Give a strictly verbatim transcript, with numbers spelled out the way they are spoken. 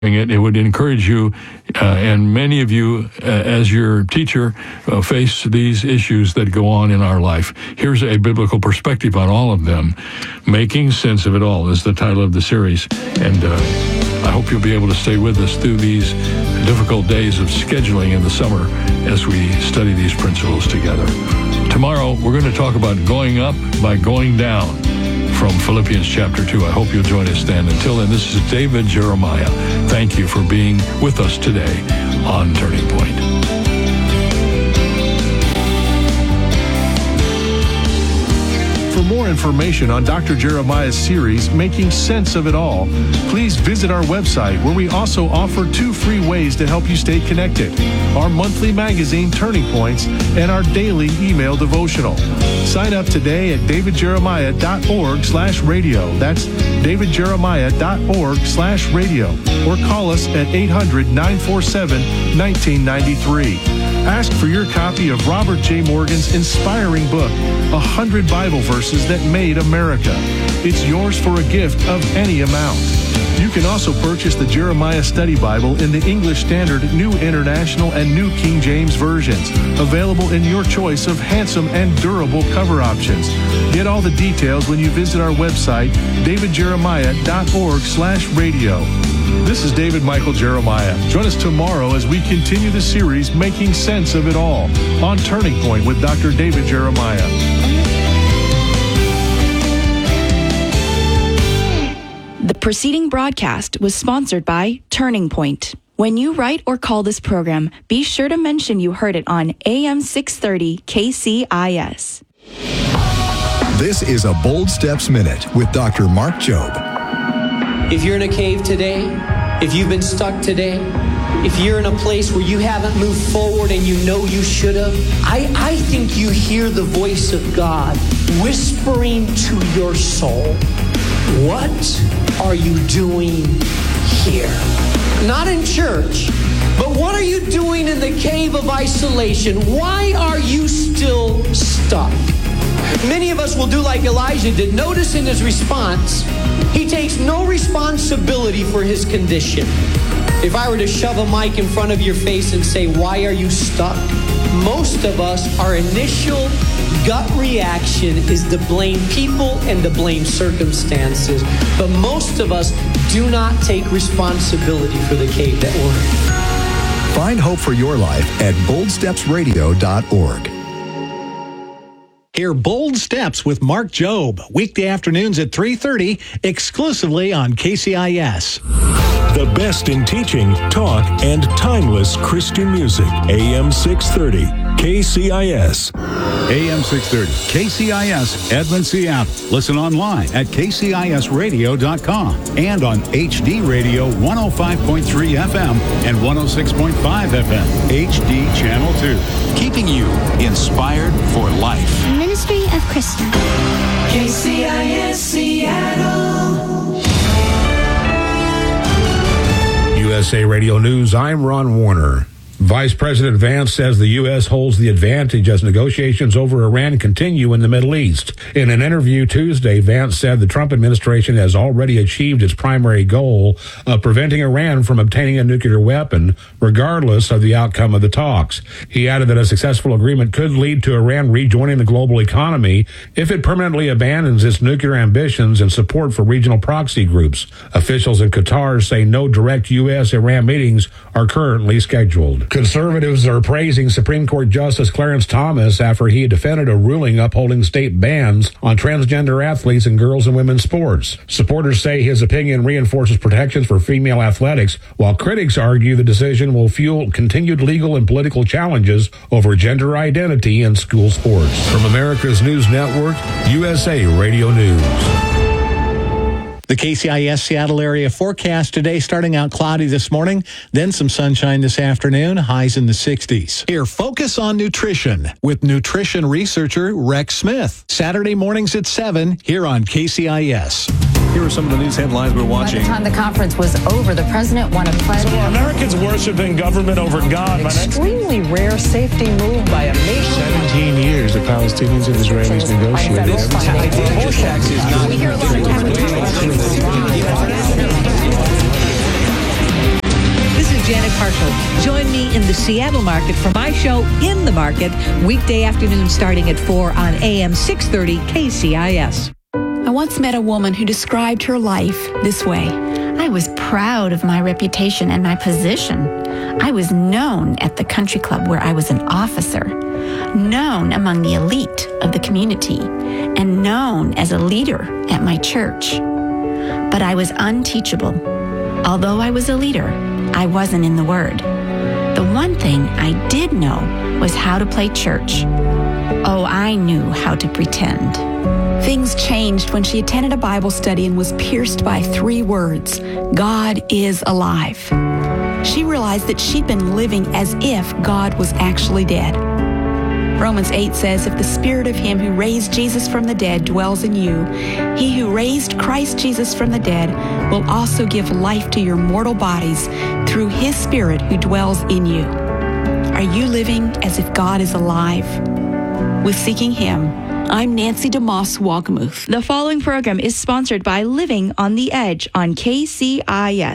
it. It would encourage you, uh, and many of you, uh, as your teacher, uh, face these issues that go on in our life. Here's a biblical perspective on all of them. Making Sense of It All is the title of the series, and uh, I hope you'll be able to stay with us through these difficult days of scheduling in the summer as we study these principles together. Tomorrow, we're going to talk about going up by going down from Philippians chapter two. I hope you'll join us then. Until then, this is David Jeremiah. Thank you for being with us today on Turning Point. For more information on Doctor Jeremiah's series, Making Sense of It All, please visit our website, where we also offer two free ways to help you stay connected: our monthly magazine, Turning Points, and our daily email devotional. Sign up today at davidjeremiah.org slash radio. That's davidjeremiah.org slash radio. Or call us at eight hundred, nine four seven, one nine nine three. Ask for your copy of Robert J. Morgan's inspiring book, one hundred Bible Verses That Made America. It's yours for a gift of any amount. You can also purchase the Jeremiah Study Bible in the English Standard, New International, and New King James versions, available in your choice of handsome and durable cover options. Get all the details when you visit our website, davidjeremiah.org slash radio. This is David Michael Jeremiah. Join us tomorrow as we continue the series, Making Sense of It All, on Turning Point with Doctor David Jeremiah. The preceding broadcast was sponsored by Turning Point. When you write or call this program, be sure to mention you heard it on A M six thirty K C I S. This is a Bold Steps Minute with Doctor Mark Jobe. If you're in a cave today, if you've been stuck today, if you're in a place where you haven't moved forward and you know you should have, I, I think you hear the voice of God whispering to your soul, what are you doing here? Not in church, but what are you doing in the cave of isolation? Why are you still stuck? Many of us will do like Elijah did. Notice in his response, he takes no responsibility for his condition. If I were to shove a mic in front of your face and say, why are you stuck? Most of us, our initial gut reaction is to blame people and to blame circumstances. But most of us do not take responsibility for the cave that we're in. Find hope for your life at bold steps radio dot org. Hear Bold Steps with Mark Jobe, weekday afternoons at three thirty, exclusively on K C I S. The best in teaching, talk, and timeless Christian music. A M six thirty, K C I S. A M six thirty, K C I S, Edmond, Seattle. Listen online at k c i s radio dot com and on H D Radio one oh five point three F M and one oh six point five F M, H D Channel two. Keeping you inspired for life. Ministry of Christian. K C I S Seattle. U S A Radio News, I'm Ron Warner. Vice President Vance says the U S holds the advantage as negotiations over Iran continue in the Middle East. In an interview Tuesday, Vance said the Trump administration has already achieved its primary goal of preventing Iran from obtaining a nuclear weapon, regardless of the outcome of the talks. He added that a successful agreement could lead to Iran rejoining the global economy if it permanently abandons its nuclear ambitions and support for regional proxy groups. Officials in Qatar say no direct U S Iran meetings are currently scheduled. Conservatives are praising Supreme Court Justice Clarence Thomas after he defended a ruling upholding state bans on transgender athletes in girls and women's sports. Supporters say his opinion reinforces protections for female athletics, while critics argue the decision will fuel continued legal and political challenges over gender identity in school sports. From America's News Network, U S A Radio News. The K C I S Seattle area forecast today starting out cloudy this morning, then some sunshine this afternoon, highs in the sixties. Here, Focus on Nutrition with nutrition researcher Rex Smith. Saturday mornings at seven here on K C I S. Here are some of the news headlines we're watching. By the time the conference was over, the president won a pledge. So are Americans worshiping government over God? An extremely rare safety move by a nation. seventeen years the Palestinians and Israelis negotiated. We hear a lot of in the Seattle market for my show In the Market, weekday afternoon starting at four on A M six thirty K C I S. I once met a woman who described her life this way. I was proud of my reputation and my position. I was known at the country club where I was an officer, known among the elite of the community, and known as a leader at my church. But I was unteachable. Although I was a leader, I wasn't in the Word. The one thing I did know was how to play church. Oh, I knew how to pretend. Things changed when she attended a Bible study and was pierced by three words: God is alive. She realized that she'd been living as if God was actually dead. Romans eight says, if the spirit of him who raised Jesus from the dead dwells in you, he who raised Christ Jesus from the dead will also give life to your mortal bodies through his spirit who dwells in you. Are you living as if God is alive? With Seeking Him, I'm Nancy DeMoss Wagamuth. The following program is sponsored by Living on the Edge on K C I S.